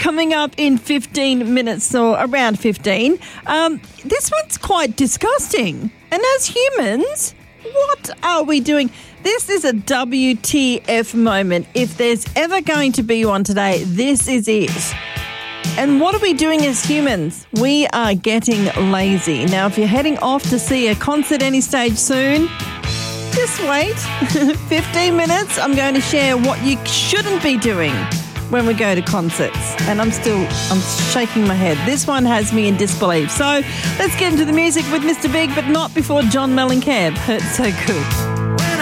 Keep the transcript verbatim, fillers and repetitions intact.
coming up in fifteen minutes or around fifteen. Um, this one's quite disgusting. And as humans, what are we doing? This is a W T F moment. If there's ever going to be one today, this is it. And what are we doing as humans? We are getting lazy. Now, if you're heading off to see a concert any stage soon, just wait. fifteen minutes, I'm going to share what you shouldn't be doing when we go to concerts. And I'm still, I'm shaking my head. This one has me in disbelief. So let's get into the music with Mister Big, but not before John Mellencamp. Hurt So Good.